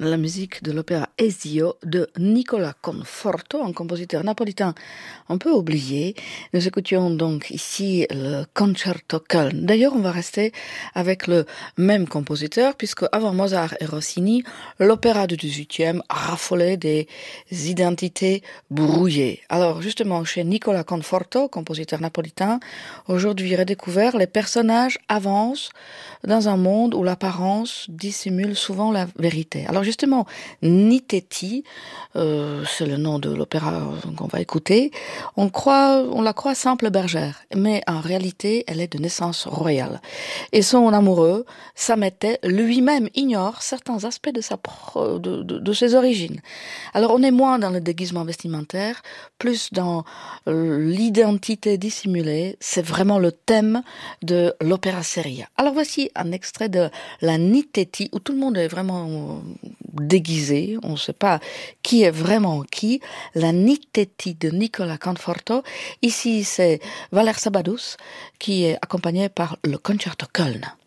la musique de l'opéra Ezio de Nicola Conforto, un compositeur napolitain un peu oublié. Nous écoutions donc ici le Concerto Köln. D'ailleurs, on va rester avec le même compositeur, puisque avant Mozart et Rossini, l'opéra du XVIIIe raffolait des identités brouillées. Alors justement, chez Nicola Conforto, compositeur napolitain, aujourd'hui redécouvert, les personnages avancent dans un monde où l'apparence dissimule souvent la vérité. Alors justement, Nitteti, c'est le nom de l'opéra qu'on va écouter, on la croit simple bergère, mais en réalité, elle est de naissance royale. Et son amoureux, Samete, lui-même ignore certains aspects de ses origines. Alors on est moins dans le déguisement vestimentaire, plus dans l'identité dissimulée. C'est vraiment le thème de l'opéra seria. Alors voici un extrait de la Nitteti, où tout le monde est vraiment déguisé, on ne sait pas qui est vraiment qui. La Nitteti de Nicola Conforto. Ici, c'est Valère Sabadous qui est accompagné par le Concerto Köln.